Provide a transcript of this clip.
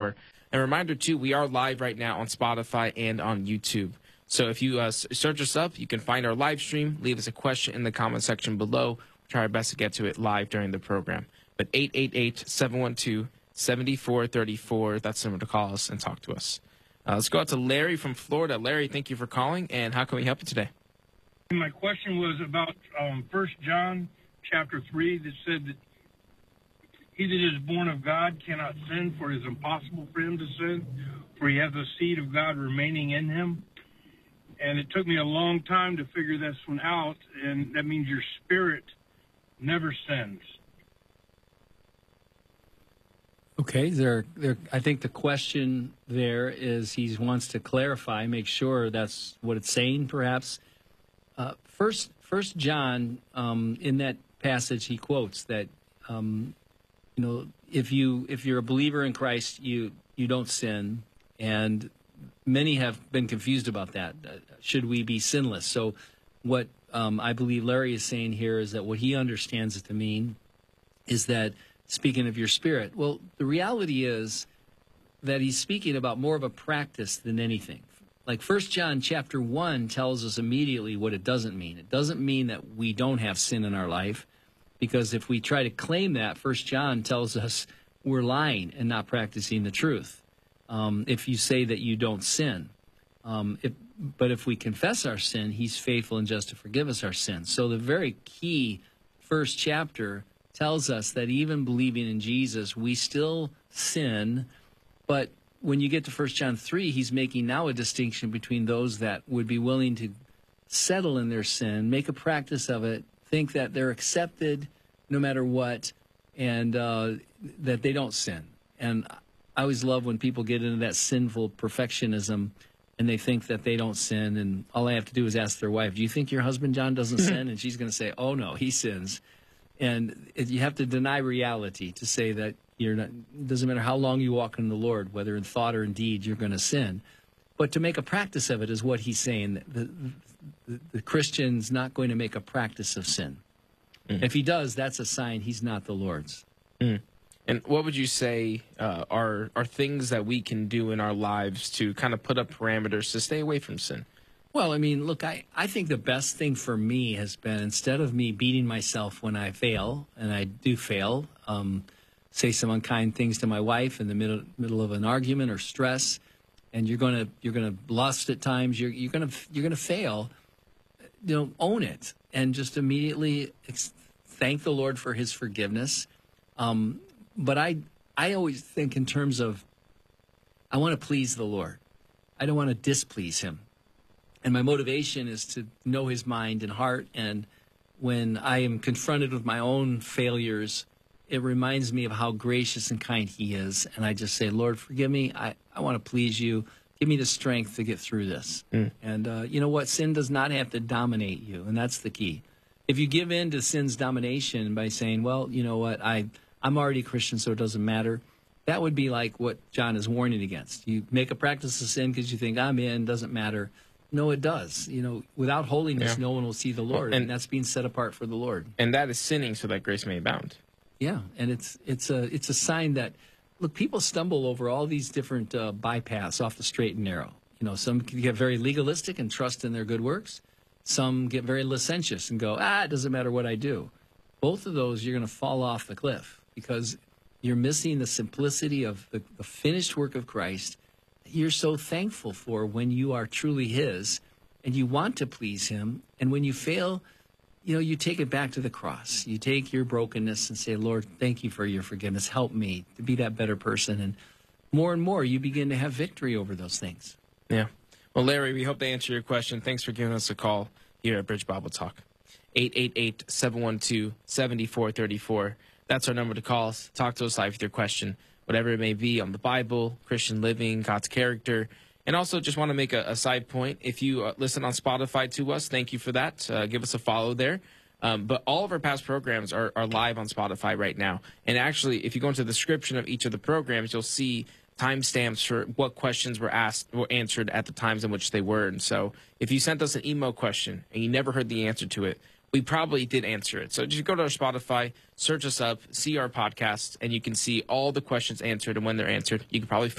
hour. And a reminder, too, we are live right now on Spotify and on YouTube. So if you search us up, you can find our live stream. Leave us a question in the comment section below. We'll try our best to get to it live during the program. But 888-712-7434, that's the number to call us and talk to us. Let's go out to Larry from Florida. Larry, thank you for calling, and how can we help you today? My question was about 1 John chapter 3 that said that he that is born of God cannot sin, for it is impossible for him to sin, for he has the seed of God remaining in him. And it took me a long time to figure this one out, and that means your spirit never sins. Okay, I think the question there is he wants to clarify, make sure that's what it's saying, perhaps. First John, in that passage, he quotes that if you're a believer in Christ, you don't sin, and many have been confused about that. Should we be sinless? So, what I believe Larry is saying here is that what he understands it to mean is that, speaking of your spirit, well, the reality is that he's speaking about more of a practice than anything. Like 1 John chapter 1 tells us immediately what it doesn't mean. It doesn't mean that we don't have sin in our life, because if we try to claim that, 1 John tells us we're lying and not practicing the truth. If you say that you don't sin. But if we confess our sin, he's faithful and just to forgive us our sins. So the very key first chapter tells us that even believing in Jesus, we still sin. But when you get to 1 John 3, he's making now a distinction between those that would be willing to settle in their sin, make a practice of it, think that they're accepted no matter what, and that they don't sin. And I always love when people get into that sinful perfectionism and they think that they don't sin, and all I have to do is ask their wife, do you think your husband, John, doesn't sin? And she's going to say, oh, no, he sins. And you have to deny reality to say that you're not. It doesn't matter how long you walk in the Lord, whether in thought or in deed, you're going to sin. But to make a practice of it is what he's saying. The Christian's not going to make a practice of sin. If he does, that's a sign he's not the Lord's. And what would you say are things that we can do in our lives to kind of put up parameters to stay away from sin? Well, I mean, look, I think the best thing for me has been, instead of me beating myself when I fail, and I do fail, say some unkind things to my wife in the middle of an argument or stress, and you're gonna lust at times, you're gonna fail. Own it and just immediately thank the Lord for his forgiveness. But I always think in terms of, I want to please the Lord. I don't want to displease him. And my motivation is to know his mind and heart. And when I am confronted with my own failures, it reminds me of how gracious and kind he is. And I just say, Lord, forgive me. I want to please you. Give me the strength to get through this. And you know what? Sin does not have to dominate you. And that's the key. If you give in to sin's domination by saying, well, you know what? I'm already a Christian, so it doesn't matter. That would be like what John is warning against. You make a practice of sin because you think, I'm in, doesn't matter. No, it does. Without holiness, no one will see the Lord, and that's being set apart for the Lord. And that is sinning so that grace may abound. Yeah, and it's a sign that, look, people stumble over all these different bypaths off the straight and narrow. Some get very legalistic and trust in their good works. Some get very licentious and go, it doesn't matter what I do. Both of those, you're going to fall off the cliff because you're missing the simplicity of the finished work of Christ. You're so thankful for when you are truly his and you want to please him. And when you fail, you take it back to the cross. You take your brokenness and say, Lord, thank you for your forgiveness. Help me to be that better person. And more, you begin to have victory over those things. Yeah. Well, Larry, we hope to answer your question. Thanks for giving us a call here at Bridge Bible Talk. 888-712-7434. That's our number to call us. Talk to us live with your question, whatever it may be, on the Bible, Christian living, God's character. And also just want to make a side point. If you listen on Spotify to us, thank you for that. Give us a follow there. But all of our past programs are live on Spotify right now. And actually, if you go into the description of each of the programs, you'll see timestamps for what questions were answered at the times in which they were. And so if you sent us an email question and you never heard the answer to it, we probably did answer it. So just go to our Spotify, search us up, see our podcast, and you can see all the questions answered and when they're answered. You can probably